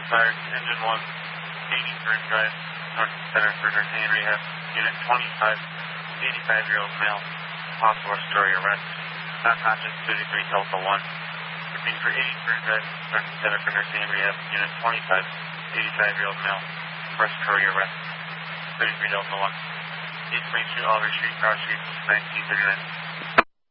Fire, Engine 1, 80 Green Drive, North Center for Nursing and Rehab, Unit 25, 85-year-old male, possible respiratory arrest, not conscious, 33 Delta 1. Repeating for 80 Green Drive, North Center for Nursing and Rehab, Unit 25, 85-year-old male, respiratory arrest, 33 Delta 1. East Main Street, Oliver Street, Cross Street, 1939.